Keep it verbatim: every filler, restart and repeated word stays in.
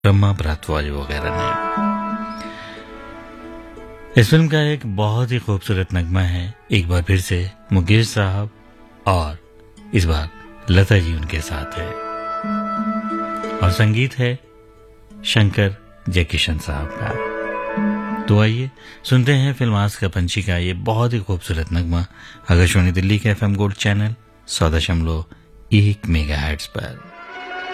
ब्रह्मा भारद्वाज वगैरह ने। इस फिल्म का एक बहुत ही खूबसूरत नगमा है, एक बार फिर से मुकेश साहब और इस बार लता जी उनके साथ है, और संगीत है शंकर जयकिशन साहब का। तो आइए सुनते हैं फिल्म आज का पंछी का ये बहुत ही खूबसूरत नगमा आकाशवाणी दिल्ली के एफएम गोल्ड चैनल सौ दशमलव एक मेगाहर्ट्ज पर।